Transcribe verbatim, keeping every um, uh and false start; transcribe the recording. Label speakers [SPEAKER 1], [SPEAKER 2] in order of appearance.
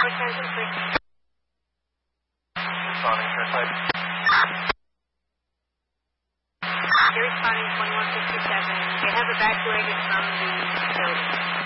[SPEAKER 1] Tower ten three.
[SPEAKER 2] Responding, Turnpike.
[SPEAKER 1] You're responding twenty-one sixty-seven. They have evacuated from the building.